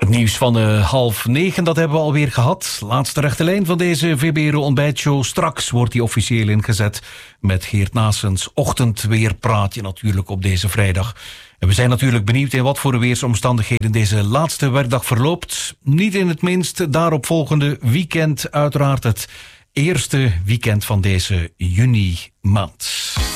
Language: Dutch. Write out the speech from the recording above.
Het nieuws van 8:30, dat hebben we alweer gehad. Laatste rechte lijn van deze VBRO ontbijtshow. Straks wordt die officieel ingezet met Geert Naessens ochtendweerpraatje natuurlijk op deze vrijdag. En we zijn natuurlijk benieuwd in wat voor weersomstandigheden deze laatste werkdag verloopt. Niet in het minst daarop volgende weekend, uiteraard het eerste weekend van deze juni maand.